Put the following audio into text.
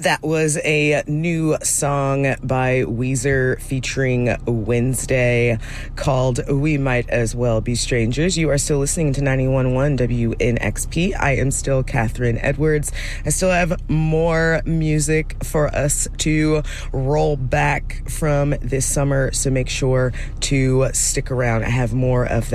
That was a new song by Weezer featuring Wednesday called We Might As Well Be Strangers. You are still listening to 91.1 WNXP. I am still Catherine Edwards. I still have more music for us to roll back from this summer, so make sure to stick around. I have more of that